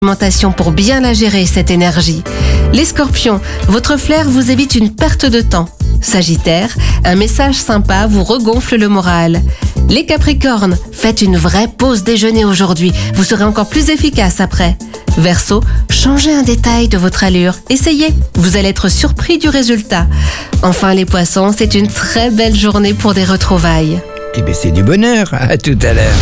Alimentation pour bien la gérer, cette énergie. Les Scorpions, votre flair vous évite une perte de temps. Sagittaire, un message sympa vous regonfle le moral. Les Capricornes, faites une vraie pause déjeuner aujourd'hui, vous serez encore plus efficace après. Verseau, changez un détail de votre allure, essayez, vous allez être surpris du résultat. Enfin les Poissons, c'est une très belle journée pour des retrouvailles. Eh bien c'est du bonheur, à tout à l'heure.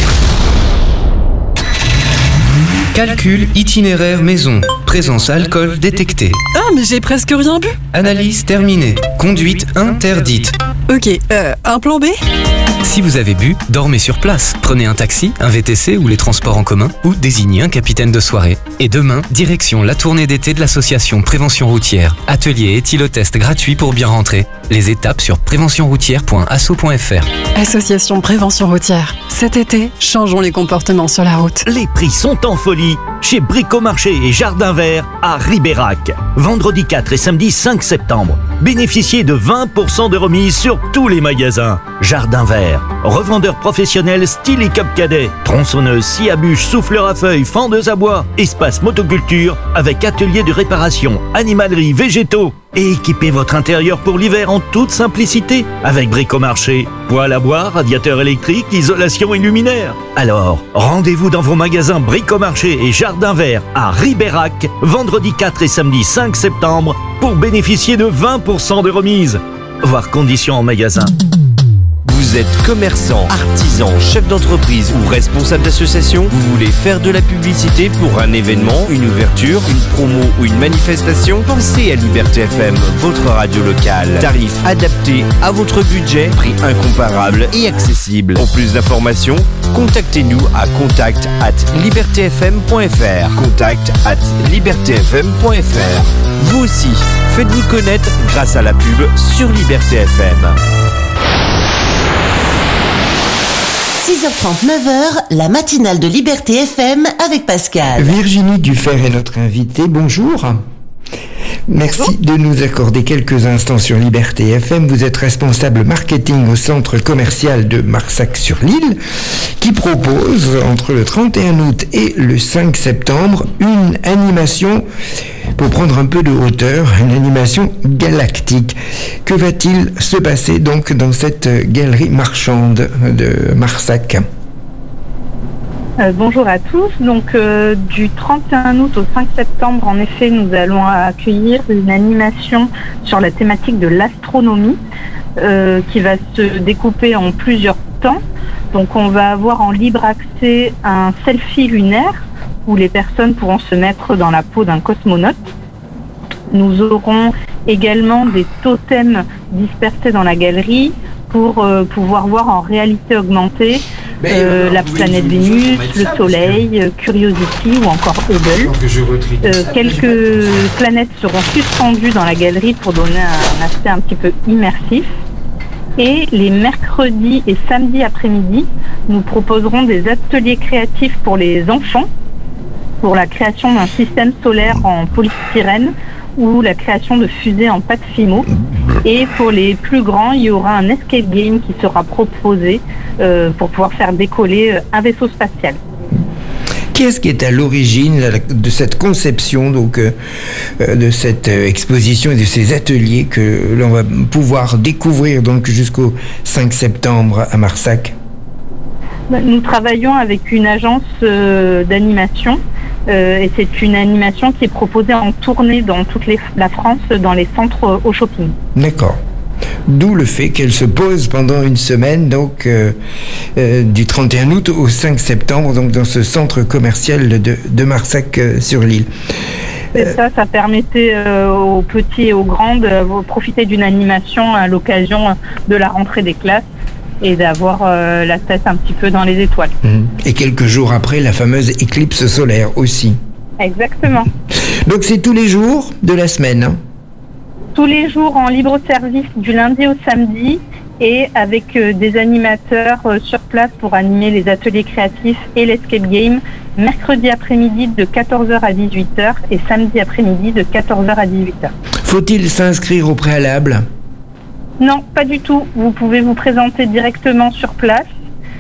Calcul itinéraire maison. Présence alcool détectée. Ah, mais j'ai presque rien bu. Analyse terminée. Conduite interdite. Ok, un plan B ? Si vous avez bu, dormez sur place. Prenez un taxi, un VTC ou les transports en commun ou désignez un capitaine de soirée. Et demain, direction la tournée d'été de l'association Prévention Routière. Atelier éthylotest gratuit pour bien rentrer. Les étapes sur préventionroutière.asso.fr. Association Prévention Routière. Cet été, changeons les comportements sur la route. Les prix sont en folie chez Bricomarché et Jardin Vert à Ribérac. Vendredi 4 et samedi 5 septembre. Bénéficiez de 20% de remise sur tous les magasins. Jardin Vert, revendeur professionnel style et cap cadet, tronçonneuse, scie à bûche, souffleur à feuilles, fendeuse à bois, espace motoculture avec atelier de réparation, animalerie, végétaux. Et équipez votre intérieur pour l'hiver en toute simplicité avec Bricomarché. Poêle à bois, radiateur électrique, isolation et luminaire. Alors, rendez-vous dans vos magasins Bricomarché et Jardin Vert à Ribérac, vendredi 4 et samedi 5 septembre pour bénéficier de 20% de remise. Voir conditions en magasin. Vous êtes commerçant, artisan, chef d'entreprise ou responsable d'association, vous voulez faire de la publicité pour un événement, une ouverture, une promo ou une manifestation? Pensez à Liberté FM, votre radio locale. Tarif adapté à votre budget, prix incomparable et accessible. Pour plus d'informations, contactez-nous à contact@libertfm.fr. contact@libertfm.fr. Vous aussi, faites-vous connaître grâce à la pub sur Liberté FM. 6h30, 9h, la matinale de Liberté FM avec Pascal. Virginie Dufer est notre invitée, bonjour. Merci de nous accorder quelques instants sur Liberté FM. Vous êtes responsable marketing au centre commercial de Marsac-sur-l'Île qui propose entre le 31 août et le 5 septembre une animation pour prendre un peu de hauteur, une animation galactique. Que va-t-il se passer donc dans cette galerie marchande de Marsac ? Bonjour à tous. Donc du 31 août au 5 septembre, en effet, nous allons accueillir une animation sur la thématique de l'astronomie qui va se découper en plusieurs temps. Donc on va avoir en libre accès un selfie lunaire où les personnes pourront se mettre dans la peau d'un cosmonaute. Nous aurons également des totems dispersés dans la galerie pour pouvoir voir en réalité augmentée la planète Vénus, le Soleil, Curiosity ou encore Hubble. Quelques planètes seront suspendues dans la galerie pour donner un aspect un petit peu immersif. Et les mercredis et samedis après-midi, nous proposerons des ateliers créatifs pour les enfants, pour la création d'un système solaire en polystyrène ou la création de fusées en pâte fimo. Et pour les plus grands, il y aura un escape game qui sera proposé pour pouvoir faire décoller un vaisseau spatial. Qu'est-ce qui est à l'origine de cette conception, donc, de cette exposition et de ces ateliers que l'on va pouvoir découvrir donc, jusqu'au 5 septembre à Marsac ? Nous travaillons avec une agence d'animation et c'est une animation qui est proposée en tournée dans toute la France, dans les centres au shopping. D'accord. D'où le fait qu'elle se pose pendant une semaine, donc du 31 août au 5 septembre, donc dans ce centre commercial de Marsac-sur-l'Île. C'est ça permettait aux petits et aux grands de profiter d'une animation à l'occasion de la rentrée des classes et d'avoir la tête un petit peu dans les étoiles. Et quelques jours après, la fameuse éclipse solaire aussi. Exactement. Donc c'est tous les jours de la semaine, hein ? Tous les jours en libre service du lundi au samedi et avec des animateurs sur place pour animer les ateliers créatifs et l'escape game mercredi après-midi de 14h à 18h et samedi après-midi de 14h à 18h. Faut-il s'inscrire au préalable ? Non, pas du tout. Vous pouvez vous présenter directement sur place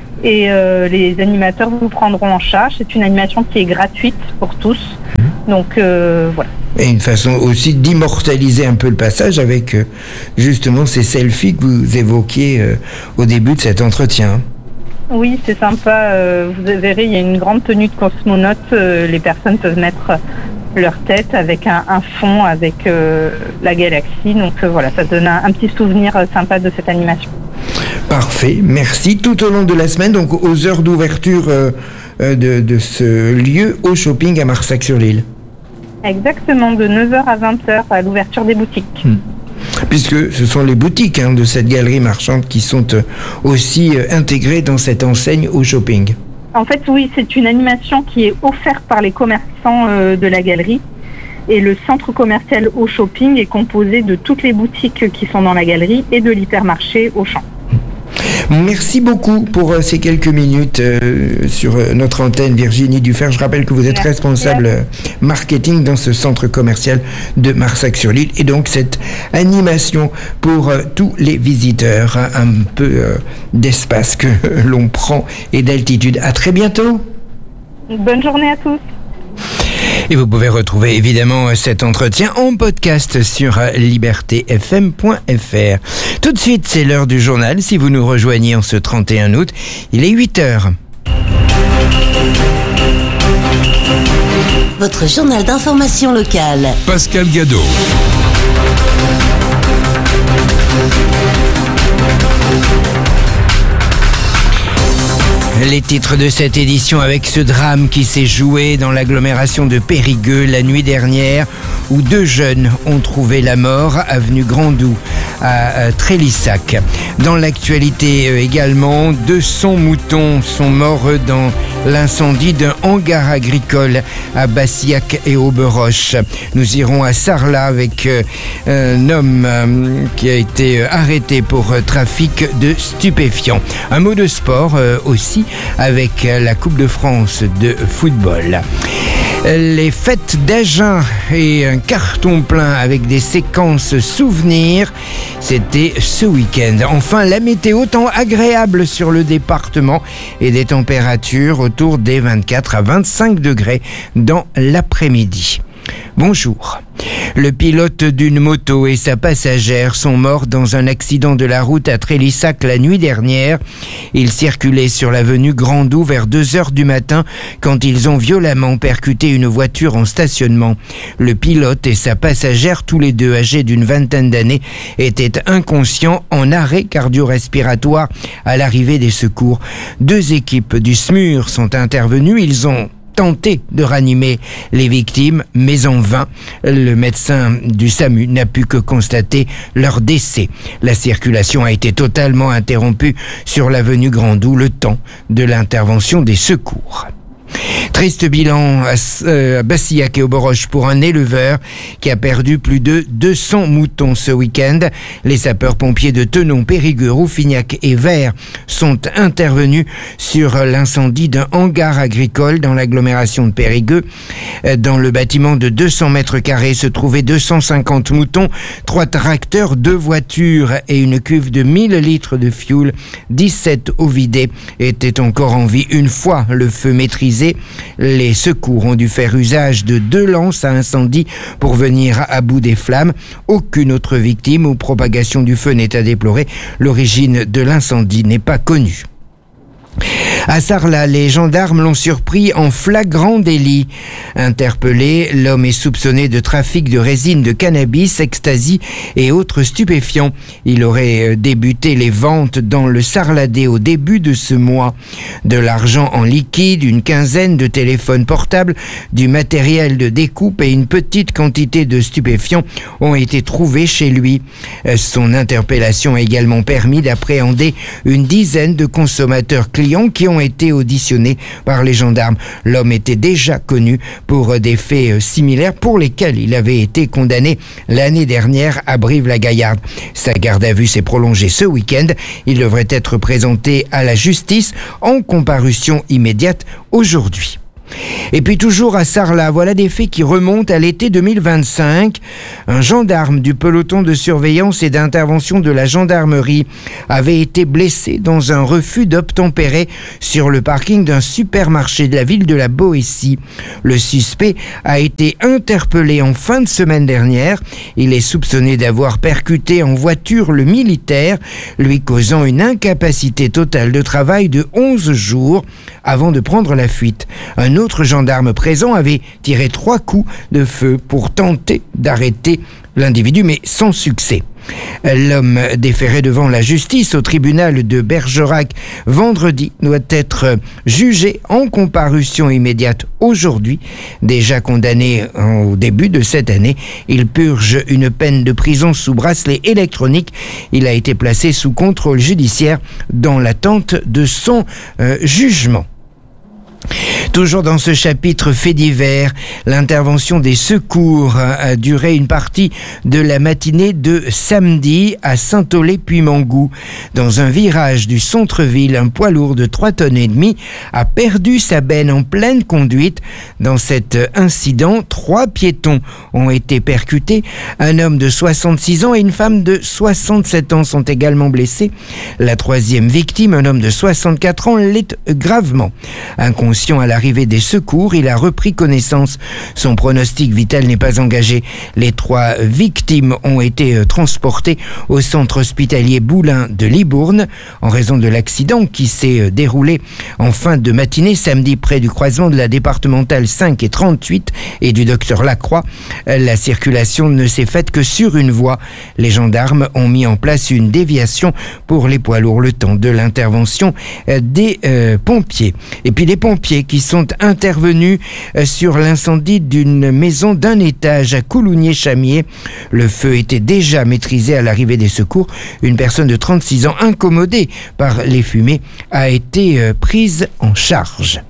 Et les animateurs vous prendront en charge. C'est une animation qui est gratuite pour tous. Donc voilà. Et une façon aussi d'immortaliser un peu le passage avec justement ces selfies que vous évoquiez au début de cet entretien. Oui, c'est sympa. Vous verrez, il y a une grande tenue de cosmonaute. Les personnes peuvent mettre leur tête avec un fond avec la galaxie. Donc voilà, ça donne un petit souvenir sympa de cette animation. Parfait, merci. Tout au long de la semaine, donc aux heures d'ouverture de ce lieu au shopping à Marsac-sur-l'Île. Exactement, de 9h à 20h à l'ouverture des boutiques. Puisque ce sont les boutiques de cette galerie marchande qui sont aussi intégrées dans cette enseigne au shopping. En fait, oui, c'est une animation qui est offerte par les commerçants de la galerie. Et le centre commercial au shopping est composé de toutes les boutiques qui sont dans la galerie et de l'hypermarché Auchan. Merci beaucoup pour ces quelques minutes sur notre antenne, Virginie Dufer. Je rappelle que vous êtes responsable marketing dans ce centre commercial de Marsac-sur-l'Île. Et donc cette animation pour tous les visiteurs, un peu d'espace que l'on prend et d'altitude. À très bientôt. Bonne journée à tous. Et vous pouvez retrouver évidemment cet entretien en podcast sur libertéfm.fr. Tout de suite, c'est l'heure du journal. Si vous nous rejoignez en ce 31 août, il est 8h. Votre journal d'information locale. Pascal Gadot. Les titres de cette édition avec ce drame qui s'est joué dans l'agglomération de Périgueux la nuit dernière où 2 jeunes ont trouvé la mort avenue Grandou à Trélissac. Dans l'actualité également, 200 moutons sont morts dans l'incendie d'un hangar agricole à Bassillac et Auberoche. Nous irons à Sarlat avec un homme qui a été arrêté pour trafic de stupéfiants. Un mot de sport aussi avec la Coupe de France de football. Les fêtes d'Agen et un carton plein avec des séquences souvenirs, c'était ce week-end. Enfin, la météo temps agréable sur le département et des températures autour des 24 à 25 degrés dans l'après-midi. Bonjour. Le pilote d'une moto et sa passagère sont morts dans un accident de la route à Trélissac la nuit dernière. Ils circulaient sur l'avenue Grandou vers 2h du matin quand ils ont violemment percuté une voiture en stationnement. Le pilote et sa passagère, tous les deux âgés d'une vingtaine d'années, étaient inconscients en arrêt cardio-respiratoire à l'arrivée des secours. 2 équipes du SMUR sont intervenues. Ils ont tenté de ranimer les victimes, mais en vain. Le médecin du SAMU n'a pu que constater leur décès. La circulation a été totalement interrompue sur l'avenue Grandou le temps de l'intervention des secours. Triste bilan à Bassillac et Auberoche pour un éleveur qui a perdu plus de 200 moutons ce week-end. Les sapeurs-pompiers de Tenon, Périgueux, Rouffignac et Vers sont intervenus sur l'incendie d'un hangar agricole dans l'agglomération de Périgueux. Dans le bâtiment de 200 mètres carrés se trouvaient 250 moutons, 3 tracteurs, 2 voitures et une cuve de 1000 litres de fioul. 17 ovidés étaient encore en vie une fois le feu maîtrisé. Les secours ont dû faire usage de 2 lances à incendie pour venir à bout des flammes. Aucune autre victime ou propagation du feu n'est à déplorer. L'origine de l'incendie n'est pas connue. À Sarlat, les gendarmes l'ont surpris en flagrant délit. Interpellé, l'homme est soupçonné de trafic de résine de cannabis, ecstasy et autres stupéfiants. Il aurait débuté les ventes dans le Sarladais au début de ce mois. De l'argent en liquide, une quinzaine de téléphones portables, du matériel de découpe et une petite quantité de stupéfiants ont été trouvés chez lui. Son interpellation a également permis d'appréhender une dizaine de consommateurs clients qui ont été auditionnés par les gendarmes. L'homme était déjà connu pour des faits similaires pour lesquels il avait été condamné l'année dernière à Brive-la-Gaillarde. Sa garde à vue s'est prolongée ce week-end. Il devrait être présenté à la justice en comparution immédiate aujourd'hui. Et puis toujours à Sarlat, voilà des faits qui remontent à l'été 2025. Un gendarme du peloton de surveillance et d'intervention de la gendarmerie avait été blessé dans un refus d'obtempérer sur le parking d'un supermarché de la ville de la Boétie. Le suspect a été interpellé en fin de semaine dernière. Il est soupçonné d'avoir percuté en voiture le militaire, lui causant une incapacité totale de travail de 11 jours avant de prendre la fuite. Un autre gendarme présent avait tiré 3 coups de feu pour tenter d'arrêter l'individu, mais sans succès. L'homme déféré devant la justice au tribunal de Bergerac vendredi doit être jugé en comparution immédiate aujourd'hui. Déjà condamné au début de cette année, il purge une peine de prison sous bracelet électronique. Il a été placé sous contrôle judiciaire dans l'attente de son jugement. Toujours dans ce chapitre fait divers, l'intervention des secours a duré une partie de la matinée de samedi à Saint-Aulé-Puymangout. Dans un virage du centre-ville, un poids lourd de 3,5 tonnes a perdu sa benne en pleine conduite. Dans cet incident, 3 piétons ont été percutés. Un homme de 66 ans et une femme de 67 ans sont également blessés. La 3e victime, un homme de 64 ans, l'est gravement. Inconscient à l'arrivée des secours, il a repris connaissance. Son pronostic vital n'est pas engagé. Les 3 victimes ont été transportées au centre hospitalier Boulin de Libourne en raison de l'accident qui s'est déroulé en fin de matinée samedi près du croisement de la départementale 5 et 38 et du docteur Lacroix. La circulation ne s'est faite que sur une voie. Les gendarmes ont mis en place une déviation pour les poids lourds le temps de l'intervention des pompiers. Et puis les pompiers qui sont intervenus sur l'incendie d'une maison d'un étage à Coulounier-Chamier. Le feu était déjà maîtrisé à l'arrivée des secours. Une personne de 36 ans incommodée par les fumées a été prise en charge.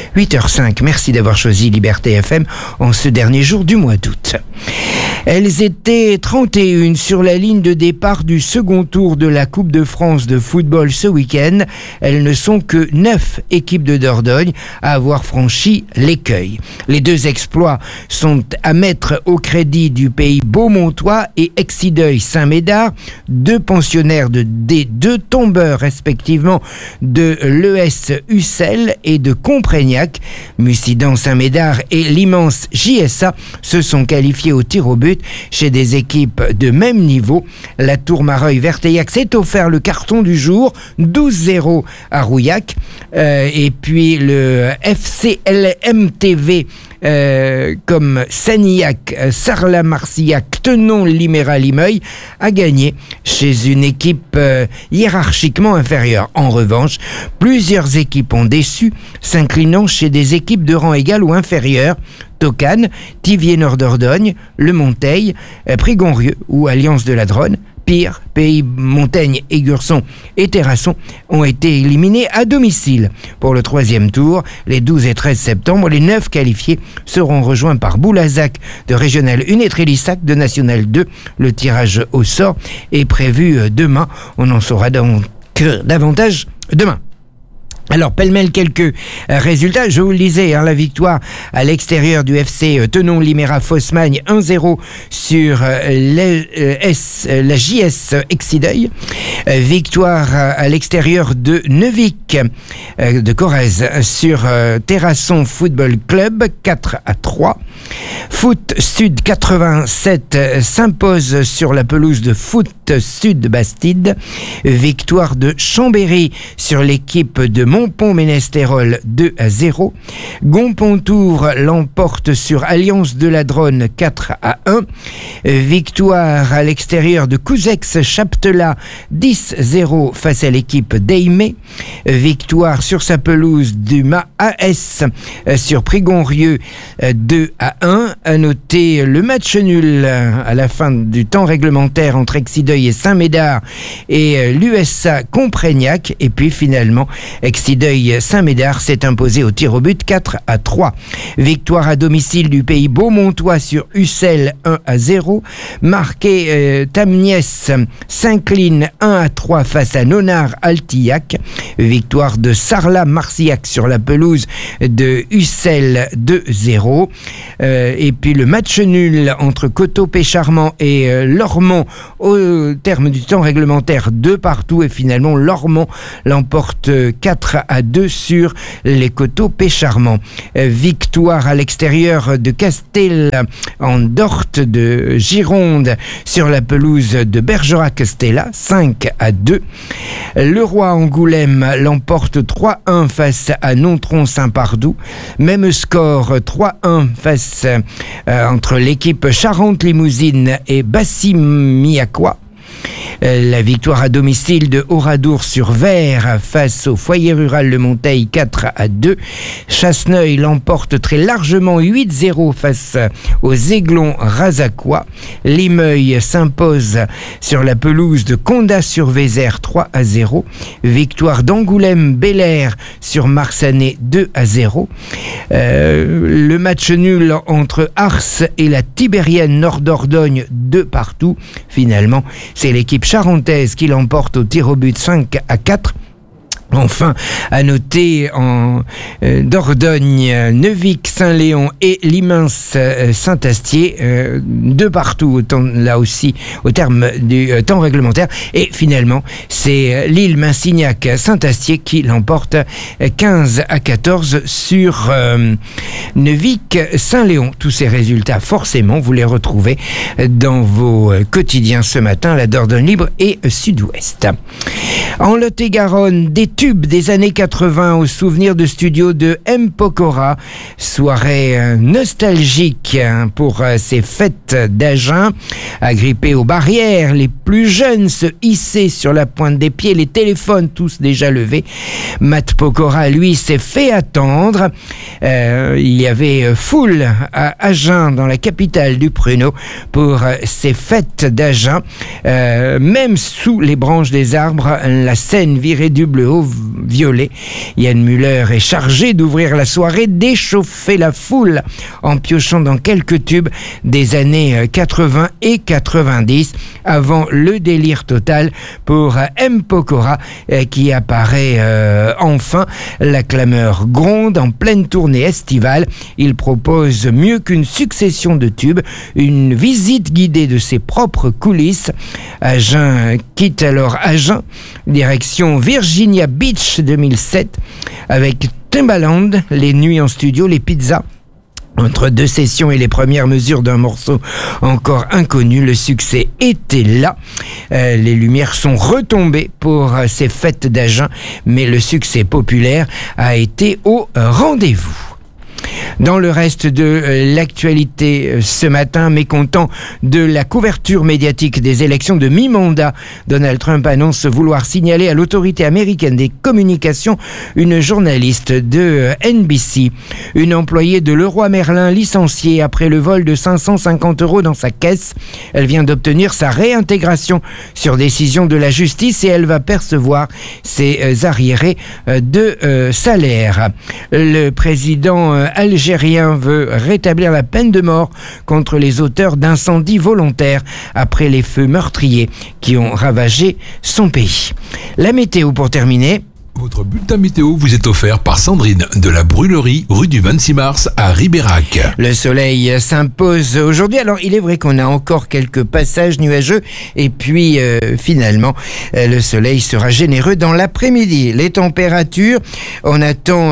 8h05, merci d'avoir choisi Liberté FM en ce dernier jour du mois d'août. Elles étaient 31 sur la ligne de départ du second tour de la Coupe de France de football ce week-end. Elles ne sont que 9 équipes de Dordogne à avoir franchi l'écueil. Les 2 exploits sont à mettre au crédit du pays beaumontois et Exideuil Saint-Médard, 2 pensionnaires des 2 tombeurs respectivement de l'ES Ussel et de Comprégnac. Mussidan Saint-Médard et l'immense JSA se sont qualifiés au tir au but. Chez des équipes de même niveau, la Tourmareuil-Verteillac s'est offert le carton du jour, 12-0 à Rouillac. Et puis le FCLMTV comme Sanillac, Sarlat-Marcillac, Tenon-Liméra-Limeuil a gagné chez une équipe hiérarchiquement inférieure. En revanche, plusieurs équipes ont déçu, s'inclinant chez des équipes de rang égal ou inférieur. Tocane, Thiviers-Nord-Dordogne, Le Monteil, Prigonrieux ou Alliance de la Dronne, Pire, Pays Montaigne, Égursson et Terrasson ont été éliminés à domicile. Pour le 3e tour, les 12 et 13 septembre, les 9 qualifiés seront rejoints par Boulazac de Régional 1 et Trélissac de National 2. Le tirage au sort est prévu demain. On en saura davantage demain. Alors, pêle-mêle quelques résultats. Je vous le disais, la victoire à l'extérieur du FC Tenon-Liméra-Fosmagne 1-0 sur la JS Exideuil. Victoire à l'extérieur de Neuvik de Corrèze sur Terrasson Football Club 4-3. Foot Sud 87 s'impose sur la pelouse de Foot Sud Bastide. Victoire de Chambéry sur l'équipe de Montpont-Ménestérol 2-0. Gonpontour l'emporte sur Alliance de la Dronne 4-1. Victoire à l'extérieur de Couzex-Chaptelat 10-0 face à l'équipe d'Aimé. Victoire sur sa pelouse du MAS sur Prigonrieux 2-1. à noter le match nul à la fin du temps réglementaire entre Exideuil et Saint-Médard et l'USA Comprégnac. Et puis finalement, Exideuil-Saint-Médard s'est imposé au tir au but 4-3. Victoire à domicile du Pays Beaumontois sur Ussel 1-0. Marqué Tamniès s'incline 1-3 face à Nonard-Altillac. Victoire de Sarlat-Marcillac sur la pelouse de Ussel 2-0. Et puis le match nul entre Coteau-Pécharmont et Lormont au terme du temps réglementaire 2-2. Et finalement Lormont l'emporte 4-2 sur les Coteau-Pécharmont. Victoire à l'extérieur de Castel en Dorte de Gironde sur la pelouse de Bergerac-Stella 5-2. Le Roi Angoulême l'emporte 3-1 face à Nontron-Saint-Pardoux. Même score 3-1 face entre l'équipe Charente-Limousine et Bassimiacois. La victoire à domicile de Oradour sur Vert face au foyer rural Le Monteil 4-2. Chasseneuil l'emporte très largement 8-0 face aux Aiglons Razacois. Limeuil s'impose sur la pelouse de Condat sur Vézère 3-0. Victoire d'Angoulême Bel-Air sur Marsanais 2-0. Le match nul entre Ars et la Tibérienne Nord d'Ordogne 2-2. Finalement, c'est l'équipe charentaise qui l'emporte au tir au but 5-4. Enfin, à noter en Dordogne, Neuvic, Saint-Léon et Limins Saint-Astier, 2-2, là aussi au terme du temps réglementaire. Et finalement, c'est Lille, Massignac, Saint-Astier qui l'emporte 15-14 sur Neuvic, Saint-Léon. Tous ces résultats, forcément, vous les retrouvez dans vos quotidiens ce matin, la Dordogne Libre et Sud-Ouest. En Lot-et-Garonne, des tubes des années 80 au souvenir de studio de M. Pokora. Soirée nostalgique pour ces fêtes d'Agen. Agrippés aux barrières, les plus jeunes se hissaient sur la pointe des pieds, les téléphones tous déjà levés. Matt Pokora, lui, s'est fait attendre. Il y avait foule à Agen, dans la capitale du pruneau, pour ces fêtes d'Agen. Même sous les branches des arbres, la scène virait du bleu au violet. Yann Müller est chargé d'ouvrir la soirée, d'échauffer la foule en piochant dans quelques tubes des années 80 et 90 avant le délire total pour M. Pokora qui apparaît enfin. La clameur gronde en pleine tournée estivale. Il propose mieux qu'une succession de tubes, une visite guidée de ses propres coulisses. Agen quitte alors Agen, direction Virginia Beach 2007 avec Timbaland, les nuits en studio, les pizzas. Entre deux sessions et les premières mesures d'un morceau encore inconnu, le succès était là. Les lumières sont retombées pour ces fêtes d'Agen, mais le succès populaire a été au rendez-vous. Dans le reste de l'actualité ce matin, mécontent de la couverture médiatique des élections de mi-mandat, Donald Trump annonce vouloir signaler à l'autorité américaine des communications une journaliste de NBC. Une employée de Leroy Merlin licenciée après le vol de 550 € dans sa caisse. Elle vient d'obtenir sa réintégration sur décision de la justice et elle va percevoir ses arriérés de salaire. Le président algérien veut rétablir la peine de mort contre les auteurs d'incendies volontaires après les feux meurtriers qui ont ravagé son pays. La météo pour terminer. Votre bulletin météo vous est offert par Sandrine de la Brûlerie, rue du 26 mars à Ribérac. Le soleil s'impose aujourd'hui. Alors, il est vrai qu'on a encore quelques passages nuageux et puis finalement, le soleil sera généreux dans l'après-midi. Les températures, on attend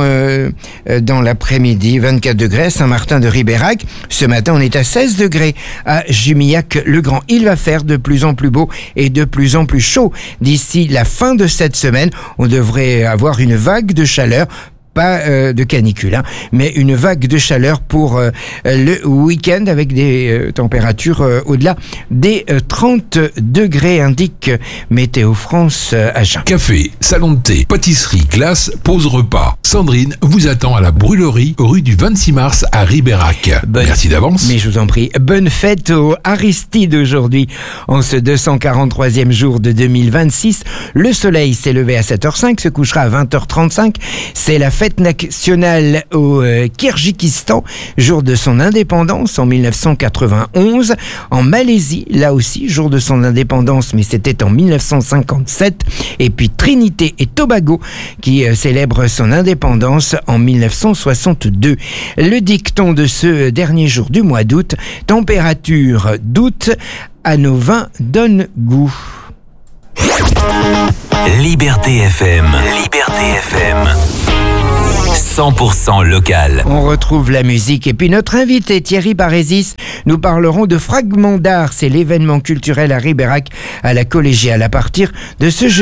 dans l'après-midi 24 degrés à Saint-Martin de Ribérac. Ce matin, on est à 16 degrés à Jumillac-le-Grand. Il va faire de plus en plus beau et de plus en plus chaud. D'ici la fin de cette semaine, on devrait avoir une vague de chaleur pas de canicule, hein, mais une vague de chaleur pour le week-end avec des températures au-delà des 30 degrés, indique Météo France à Jeun. Café, salon de thé, pâtisserie, glace, pause repas. Sandrine vous attend à la brûlerie rue du 26 mars à Ribérac. Merci d'avance. Mais je vous en prie, bonne fête aux Aristides aujourd'hui. En ce 243e jour de 2026, le soleil s'est levé à 7h05, se couchera à 20h35. C'est la fête nationale au Kirghizistan, jour de son indépendance en 1991. En Malaisie, là aussi, jour de son indépendance, mais c'était en 1957. Et puis Trinité et Tobago qui célèbre son indépendance en 1962. Le dicton de ce dernier jour du mois d'août, température d'août, à nos vins donne goût. Liberté FM. Liberté FM. 100% local. On retrouve la musique et puis notre invité Thierry Barésis, nous parlerons de Fragments d'art. C'est l'événement culturel à Ribérac à la collégiale à partir de ce jeudi.